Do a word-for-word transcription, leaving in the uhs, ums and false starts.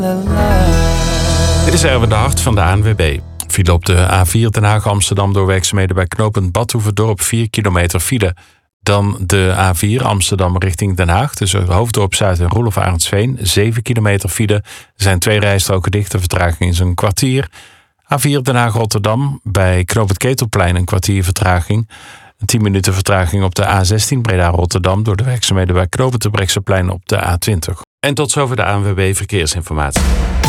Dit is Erwin de Hart van de A N W B. File op de A vier Den Haag-Amsterdam door werkzaamheden bij knooppunt Badhoevedorp, vier kilometer file. Dan de A vier Amsterdam richting Den Haag tussen Hoofddorp Zuid en Roelof Arendsveen, zeven kilometer file. Er zijn twee rijstroken dicht, de vertraging is een kwartier. A vier Den Haag-Rotterdam bij knooppunt Ketelplein een kwartier vertraging. tien minuten vertraging op de A zestien Breda-Rotterdam door de werkzaamheden bij knooppunt Terbrechtseplein op de A twintig. En tot zover de A N W B Verkeersinformatie.